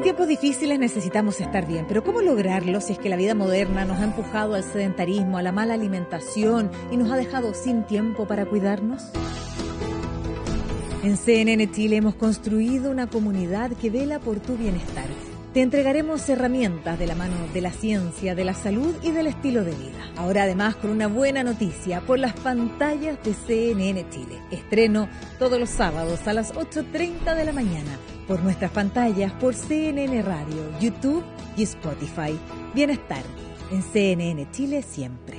tiempos difíciles necesitamos estar bien, pero ¿cómo lograrlo si es que la vida moderna nos ha empujado al sedentarismo, a la mala alimentación y nos ha dejado sin tiempo para cuidarnos? En CNN Chile hemos construido una comunidad que vela por tu bienestar. Te entregaremos herramientas de la mano de la ciencia, de la salud y del estilo de vida. Ahora además con una buena noticia por las pantallas de CNN Chile. Estreno todos los sábados a las 8:30 de la mañana por nuestras pantallas, por CNN Radio, YouTube y Spotify. Bienestar en CNN Chile siempre.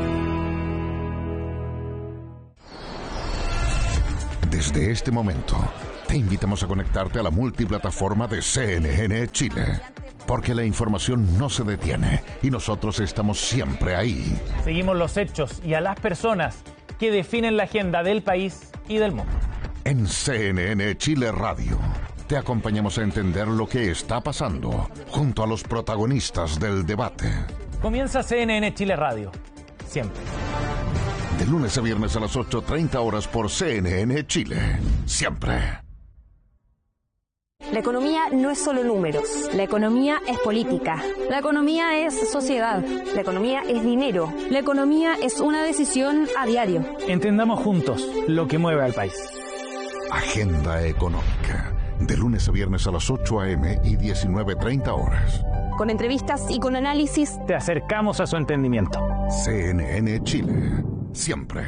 Desde este momento, te invitamos a conectarte a la multiplataforma de CNN Chile, porque la información no se detiene y nosotros estamos siempre ahí. Seguimos los hechos y a las personas que definen la agenda del país y del mundo. En CNN Chile Radio, te acompañamos a entender lo que está pasando junto a los protagonistas del debate. Comienza CNN Chile Radio, siempre. De lunes a viernes a las 8:30 horas por CNN Chile. Siempre. La economía no es solo números. La economía es política. La economía es sociedad. La economía es dinero. La economía es una decisión a diario. Entendamos juntos lo que mueve al país. Agenda Económica. De lunes a viernes a las 8 a.m. y 19:30 horas. Con entrevistas y con análisis, te acercamos a su entendimiento. CNN Chile. Siempre.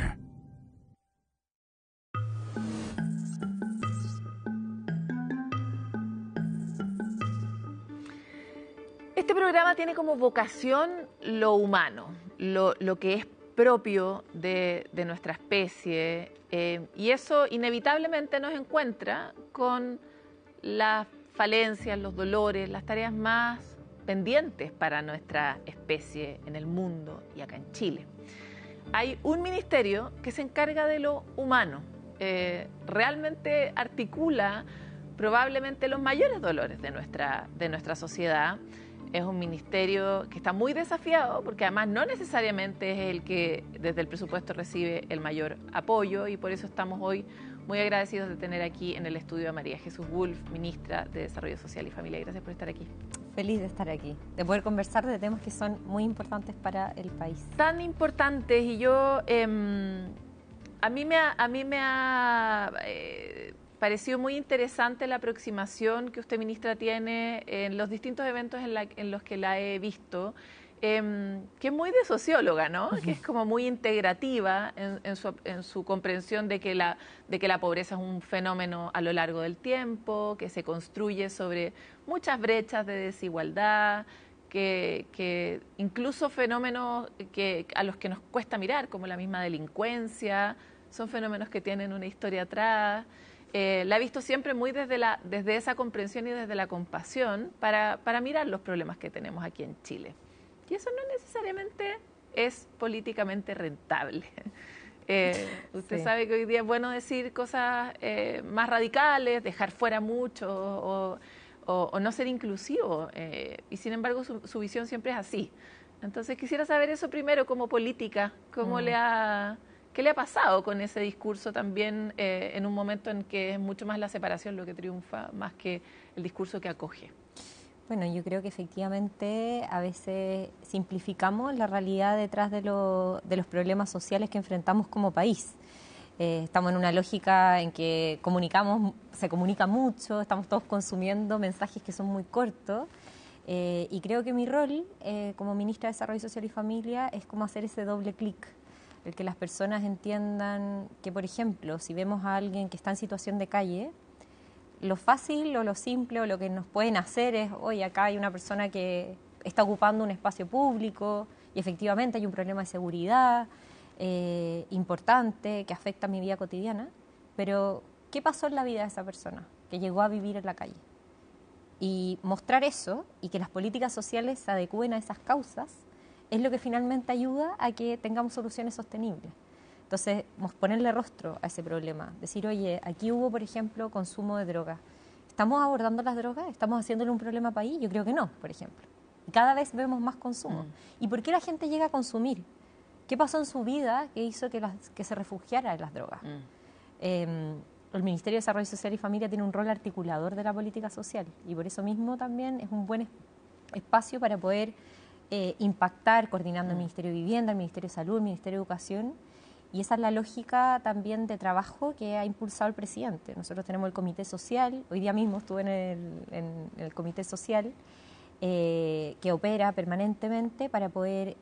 Este programa tiene como vocación lo humano, lo que es propio de nuestra especie, y eso inevitablemente nos encuentra con las falencias, los dolores, las tareas más pendientes para nuestra especie en el mundo y acá en Chile. Hay un ministerio que se encarga de lo humano, realmente articula probablemente los mayores dolores de nuestra sociedad. Es un ministerio que está muy desafiado porque además no necesariamente es el que desde el presupuesto recibe el mayor apoyo, y por eso estamos hoy muy agradecidos de tener aquí en el estudio a María Jesús Wolf, ministra de Desarrollo Social y Familia. Gracias por estar aquí. Feliz de estar aquí, de poder conversar de temas que son muy importantes para el país. Tan importantes, y yo, a mí me ha parecido muy interesante la aproximación que usted, ministra, tiene en los distintos eventos en los que la he visto, que es muy de socióloga, ¿no? Que es como muy integrativa en su comprensión de que la pobreza es un fenómeno a lo largo del tiempo, que se construye sobre muchas brechas de desigualdad, que incluso fenómenos a los que nos cuesta mirar, como la misma delincuencia, son fenómenos que tienen una historia atrás. La he visto siempre muy desde esa comprensión y desde la compasión para mirar los problemas que tenemos aquí en Chile. Y eso no necesariamente es políticamente rentable. Usted sabe que hoy día es bueno decir cosas más radicales, dejar fuera mucho o no ser inclusivo. Y sin embargo su visión siempre es así. Entonces quisiera saber eso primero como política, ¿qué le ha pasado con ese discurso también en un momento en que es mucho más la separación lo que triunfa más que el discurso que acoge? Bueno, yo creo que efectivamente a veces simplificamos la realidad detrás de los problemas sociales que enfrentamos como país. Estamos en una lógica en que se comunica mucho, estamos todos consumiendo mensajes que son muy cortos, y creo que mi rol como ministra de Desarrollo Social y Familia es como hacer ese doble clic, el que las personas entiendan que, por ejemplo, si vemos a alguien que está en situación de calle, lo fácil o lo simple o lo que nos pueden hacer es, oye, acá hay una persona que está ocupando un espacio público y efectivamente hay un problema de seguridad importante que afecta a mi vida cotidiana, pero ¿qué pasó en la vida de esa persona que llegó a vivir en la calle? Y mostrar eso y que las políticas sociales se adecúen a esas causas es lo que finalmente ayuda a que tengamos soluciones sostenibles. Entonces, ponerle rostro a ese problema, decir, oye, aquí hubo, por ejemplo, consumo de drogas. ¿Estamos abordando las drogas? ¿Estamos haciéndole un problema al país? Yo creo que no, por ejemplo. Y cada vez vemos más consumo. ¿Y por qué la gente llega a consumir? ¿Qué pasó en su vida que hizo que se refugiara en las drogas? el Ministerio de Desarrollo Social y Familia tiene un rol articulador de la política social y por eso mismo también es un buen espacio para poder impactar coordinando el Ministerio de Vivienda, el Ministerio de Salud, el Ministerio de Educación, y esa es la lógica también de trabajo que ha impulsado el presidente. Nosotros tenemos el Comité Social, hoy día mismo estuve en el Comité Social, que opera permanentemente para poder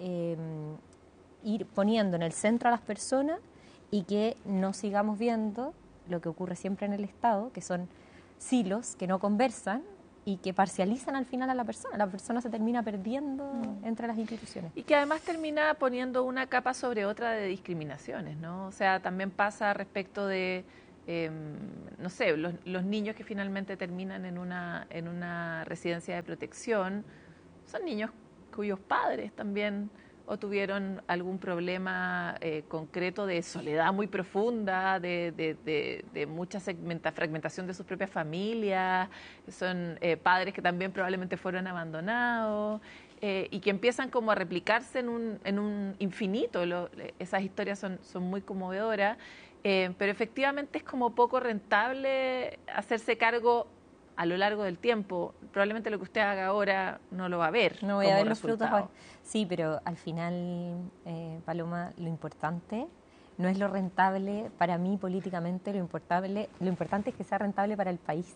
ir poniendo en el centro a las personas y que no sigamos viendo lo que ocurre siempre en el Estado, que son silos que no conversan y que parcializan al final a la persona. La persona se termina perdiendo entre las instituciones. Y que además termina poniendo una capa sobre otra de discriminaciones, ¿no? O sea, también pasa respecto de, no sé, los niños que finalmente terminan en una residencia de protección, son niños cuyos padres también o tuvieron algún problema concreto de soledad muy profunda, de mucha fragmentación de sus propias familias, son padres que también probablemente fueron abandonados y que empiezan como a replicarse en un infinito. Esas historias son muy conmovedoras, pero efectivamente es como poco rentable hacerse cargo a lo largo del tiempo. Probablemente lo que usted haga ahora no lo va a ver. No voy a ver los frutos ahora. Sí, pero al final, Paloma, lo importante no es lo rentable para mí políticamente, lo importante es que sea rentable para el país.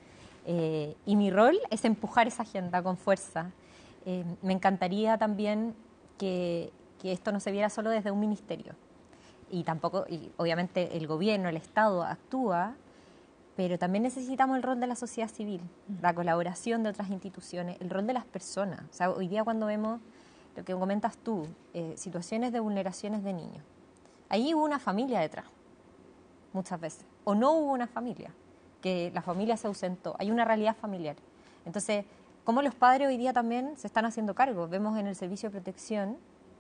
Y mi rol es empujar esa agenda con fuerza. Me encantaría también que esto no se viera solo desde un ministerio. Y obviamente el gobierno, el Estado actúa, pero también necesitamos el rol de la sociedad civil, la colaboración de otras instituciones, el rol de las personas. O sea, hoy día cuando vemos lo que comentas tú, situaciones de vulneraciones de niños, ahí hubo una familia detrás, muchas veces, o no hubo una familia, que la familia se ausentó, hay una realidad familiar. Entonces, como los padres hoy día también se están haciendo cargo, vemos en el servicio de protección,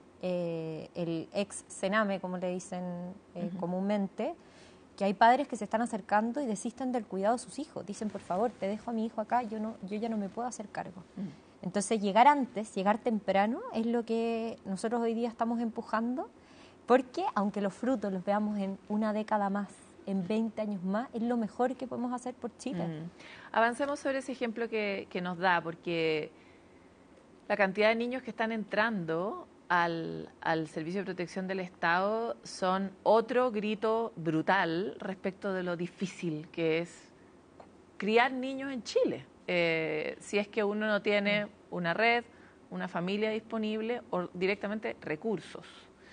el ex Sename, como le dicen comúnmente, que hay padres que se están acercando y desisten del cuidado de sus hijos. Dicen, por favor, te dejo a mi hijo acá, yo ya no me puedo hacer cargo. Entonces, llegar antes, llegar temprano, es lo que nosotros hoy día estamos empujando, porque aunque los frutos los veamos en una década más, en 20 años más, es lo mejor que podemos hacer por Chile. Avancemos sobre ese ejemplo que nos da, porque la cantidad de niños que están entrando al Servicio de Protección del Estado son otro grito brutal respecto de lo difícil que es criar niños en Chile. Si es que uno no tiene una red, una familia disponible o directamente recursos.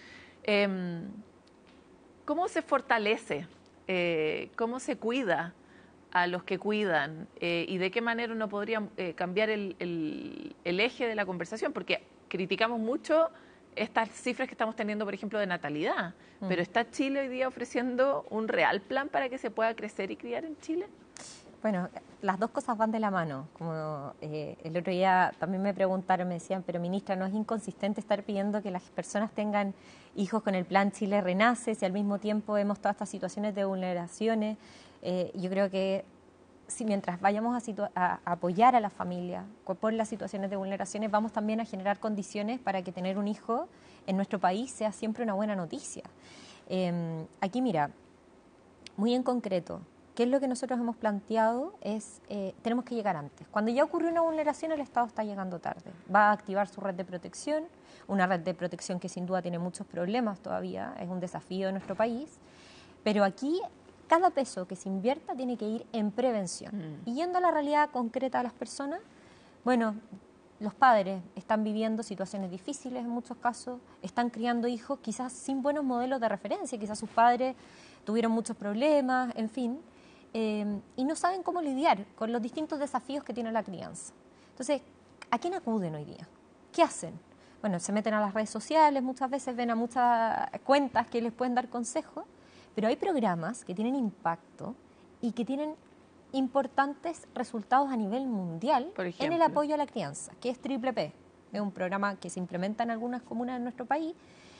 ¿Cómo se fortalece? ¿Cómo se cuida a los que cuidan? ¿Y de qué manera uno podría cambiar el eje de la conversación? Porque criticamos mucho estas cifras que estamos teniendo, por ejemplo, de natalidad, pero ¿está Chile hoy día ofreciendo un real plan para que se pueda crecer y criar en Chile? Bueno, las dos cosas van de la mano. Como el otro día también me preguntaron, me decían, pero ministra, ¿no es inconsistente estar pidiendo que las personas tengan hijos con el plan Chile Renace si al mismo tiempo vemos todas estas situaciones de vulneraciones? Yo creo que si mientras vayamos a apoyar a la familia por las situaciones de vulneraciones, vamos también a generar condiciones para que tener un hijo en nuestro país sea siempre una buena noticia. Aquí, mira, muy en concreto, ¿qué es lo que nosotros hemos planteado? Tenemos que llegar antes. Cuando ya ocurrió una vulneración, el Estado está llegando tarde. Va a activar su red de protección, una red de protección que sin duda tiene muchos problemas todavía, es un desafío de nuestro país, pero aquí cada peso que se invierta tiene que ir en prevención. Y yendo a la realidad concreta de las personas, bueno, los padres están viviendo situaciones difíciles en muchos casos, están criando hijos quizás sin buenos modelos de referencia, quizás sus padres tuvieron muchos problemas, en fin, y no saben cómo lidiar con los distintos desafíos que tiene la crianza. Entonces, ¿a quién acuden hoy día? ¿Qué hacen? Bueno, se meten a las redes sociales, muchas veces ven a muchas cuentas que les pueden dar consejos, pero hay programas que tienen impacto y que tienen importantes resultados a nivel mundial en el apoyo a la crianza, que es Triple P. Es un programa que se implementa en algunas comunas de nuestro país,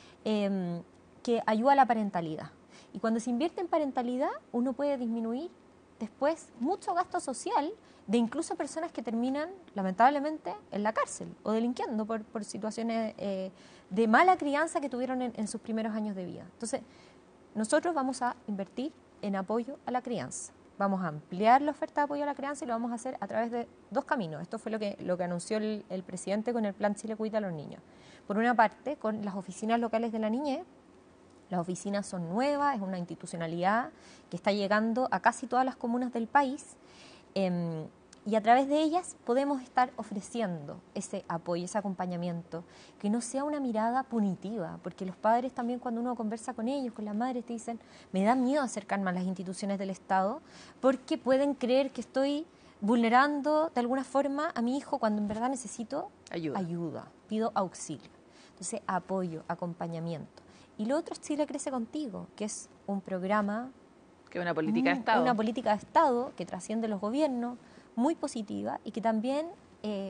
que ayuda a la parentalidad. Y cuando se invierte en parentalidad, uno puede disminuir después mucho gasto social de incluso personas que terminan, lamentablemente, en la cárcel o delinquiendo por situaciones de mala crianza que tuvieron en sus primeros años de vida. Entonces, nosotros vamos a invertir en apoyo a la crianza. Vamos a ampliar la oferta de apoyo a la crianza y lo vamos a hacer a través de 2 caminos. Esto fue lo que anunció el presidente con el Plan Chile Cuida a los Niños. Por una parte, con las oficinas locales de la niñez. Las oficinas son nuevas, es una institucionalidad que está llegando a casi todas las comunas del país y a través de ellas podemos estar ofreciendo ese apoyo, ese acompañamiento, que no sea una mirada punitiva, porque los padres también cuando uno conversa con ellos, con las madres, te dicen, me da miedo acercarme a las instituciones del Estado porque pueden creer que estoy vulnerando de alguna forma a mi hijo cuando en verdad necesito ayuda, pido auxilio. Entonces, apoyo, acompañamiento. Y lo otro es Chile Crece Contigo, que es un programa... Que es una política de Estado. Una política de Estado que trasciende los gobiernos, muy positiva y que también